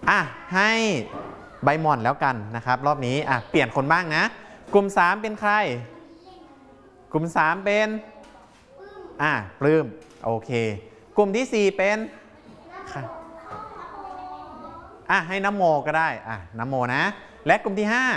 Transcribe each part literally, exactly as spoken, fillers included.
อ่ะให้ใบหม่อนแล้วกันนะครับรอบนี้อ่ะเปลี่ยนคนบ้างนะกลุ่มสามเป็นใครกลุ่มสามเป็นอ่ะปลื้มโอเคกลุ่มที่สี่เป็นอ่ะให้น้ำโมก็ได้อ่ะน้ำโมนะและกลุ่มที่ห้า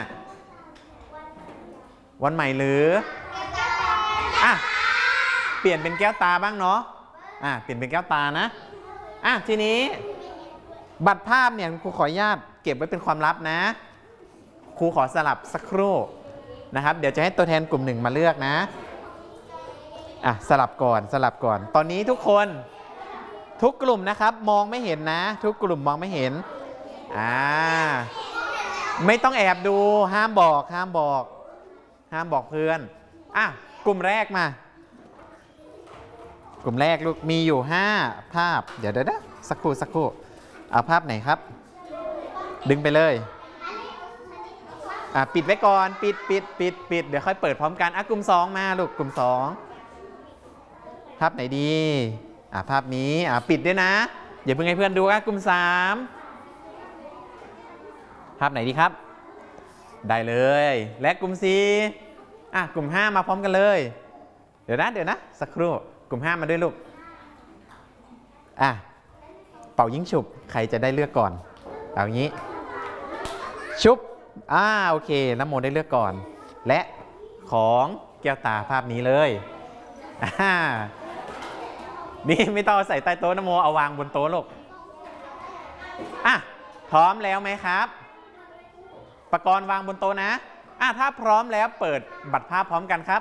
วันใหม่หรืออ่ะเปลี่ยนเป็นแก้วตาบ้างเนาะอ่ะเปลี่ยนเป็นแก้วตานะอ่ะทีนี้บัตรภาพเนี่ยครูขออนุญาตเก็บไว้เป็นความลับนะครูขอสลับสักครู่นะครับเดี๋ยวจะให้ตัวแทนกลุ่มหนึ่งมาเลือกนะอ่ะสลับก่อนสลับก่อนตอนนี้ทุกคนทุกกลุ่มนะครับมองไม่เห็นนะทุกกลุ่มมองไม่เห็นอ่าไม่ต้องแอบดูห้ามบอกห้ามบอกห้ามบอกเพื่อนอ่ะกลุ่มแรกมากลุ่มแรกลูกมีอยู่ห้าภาพเดี๋ยวเดี๋ยวสักครู่สักครู่เอาภาพไหนครับดึงไปเลยอ่ะปิดไว้ก่อนปิดปิดปิดปิดเดี๋ยวค่อยเปิดพร้อมกันอ่ะกลุ่มสองมาลูกกลุ่มสองภาพไหนดีอ่ะภาพนี้อ่ะปิดด้วยนะอย่าเพิ่งให้เพื่อนดูอ่ะกลุ่มสามภาพไหนดีครับได้เลยและกลุ่มสี่อ่ะกลุ่มห้ามาพร้อมกันเลยเดี๋ยวนะเดี๋ยวนะสักครู่กลุ่มห้ามาด้วยลูกอ่ะเป่ายิงฉุบใครจะได้เลือกก่อนเอาอย่างนี้ชุบอ่าโอเคน้ำโมได้เลือกก่อนและของแก้วตาภาพนี้เลยอ่านี่ไม่ต้องใส่ใต้โต๊ะน้ำโมเอาวางบนโต๊ะลูกอ่ะพร้อมแล้วไหมครับอุปกรณ์วางบนโต๊ะนะอ่ะถ้าพร้อมแล้วเปิดบัตรภาพพร้อมกันครับ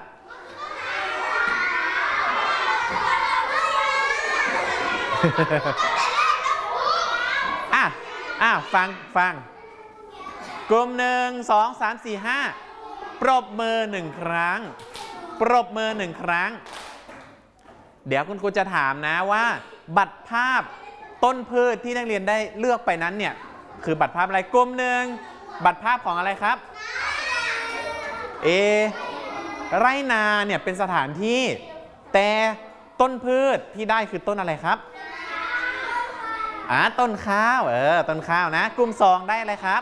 อ่ะอ่ะฟังฟังกลุ่มหนึ่งสองสามสี่ห้าปรบมือหนึ่งครั้งปรบมือหนึ่งครั้งเดี๋ยวคุณครูจะถามนะว่าบัตรภาพต้นพืชที่นักเรียนได้เลือกไปนั้นเนี่ยคือบัตรภาพอะไรกลุ่มหนึ่งบัตรภาพของอะไรครับเอไร่นาเนี่ยเป็นสถานที่แต่ต้นพืชที่ได้คือต้นอะไรครับอ่าต้นข้าวเออต้นข้าวนะกลุ่มสองได้อะไรครับ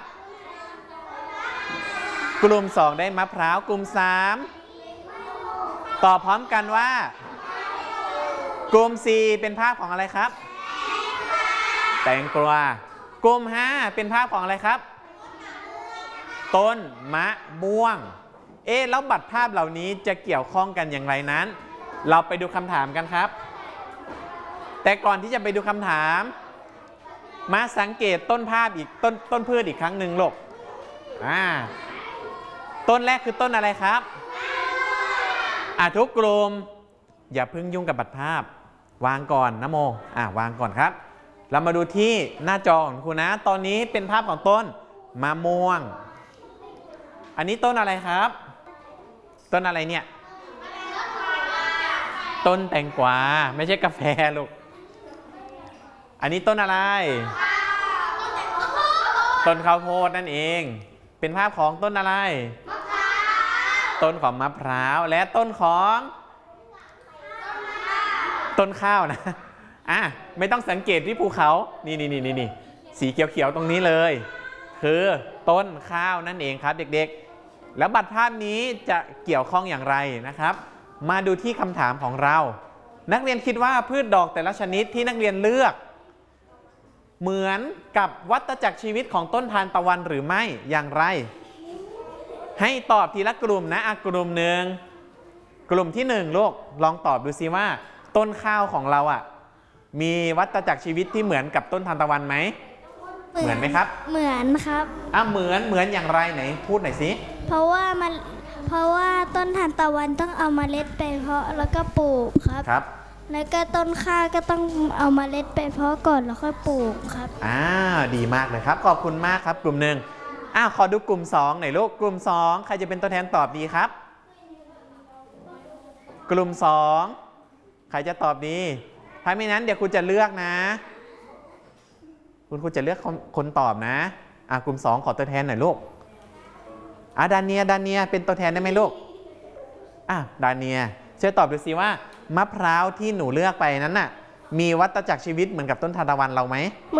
กลุ่มสองได้มะพร้าวกลุ่มสามตอบพร้อมกันว่ากลุ่มสี่เป็นภาพของอะไรครับแตงกวากลุ่มห้าเป็นภาพของอะไรครับต้นมะม่วงเอ๊ะแล้วบัตรภาพเหล่านี้จะเกี่ยวข้องกันอย่างไรนั้นเราไปดูคำถามกันครับแต่ก่อนที่จะไปดูคำถามมาสังเกตต้นภาพอีกต้นต้นพืชอีกครั้งหนึ่งลูกอ่าต้นแรกคือต้นอะไรครับอ่ะทุกกลุ่มอย่าเพิ่งยุ่งกับบัตรภาพวางก่อนนะโมอ่ะวางก่อนครับเรามาดูที่หน้าจอของคุณนะตอนนี้เป็นภาพของต้นมะม่วงอันนี้ต้นอะไรครับต้นอะไรเนี่ยต้นแตงกวาไม่ใช่กาแฟลูกอันนี้ต้นอะไรต้นข้าวโพดนั่นเองเป็นภาพของต้นอะไรต้นของมะพร้าวและต้นของต้นข้าวนะอ่ะไม่ต้องสังเกตที่ภูเขานี่นี่นี่นี่สีเขียวๆตรงนี้เลยคือต้นข้าวนั่นเองครับเด็กๆแล้วบัตรภาพนี้จะเกี่ยวข้องอย่างไรนะครับมาดูที่คำถามของเรานักเรียนคิดว่าพืชดอกแต่ละชนิดที่นักเรียนเลือกเหมือนกับวัฏจักรชีวิตของต้นทานตะวันหรือไม่อย่างไรให้ตอบทีละกลุ่มนะอ่ะกลุ่มหนึ่งกลุ่มที่หนึ่งลูกลองตอบดูซิว่าต้นข้าวของเราอ่ะมีวัฏจักรชีวิตที่เหมือนกับต้นทานตะวันไหมเหมือนไหมครับเหมือนครับอ่ะเหมือนเหมือนอย่างไรไหนพูดหน่อยสิเพราะว่ามันเพราะว่าต้นทานตะวันต้องเอาเมล็ดไปเพาะแล้วก็ปลูกครับครับแล้วก็ต้นข้าวก็ต้องเอาเมล็ดไปเพาะก่อนแล้วค่อยปลูกครับอ่าดีมากเลยครับขอบคุณมากครับกลุ่มหนึ่งอ้าวขอดูกลุ่มสองหน่อยลูกกลุ่มสองใครจะเป็นตัวแทนตอบดีครับกลุ่มสองใครจะตอบดีถ้าไม่นั้นเดี๋ยวคุณจะเลือกนะคุณครูจะเลือกคนตอบนะอ่ะกลุ่มสองขอตัวแทนหน่อยลูกอ่ะดาเนียดาเนียเป็นตัวแทนได้ไหมลูกอ่ะดาเนียช่วยตอบดูสิว่ามะพร้าวที่หนูเลือกไปนั้นน่ะมีวัฏจักรชีวิตเหมือนกับต้นทานตะวันเราไหม